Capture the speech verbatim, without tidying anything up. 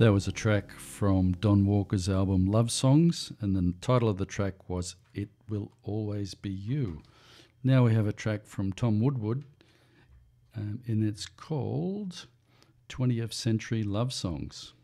That was a track from Don Walker's album Love Songs, and the title of the track was It Will Always Be You. Now we have a track from Tom Woodward, um, and it's called twentieth Century Love Songs.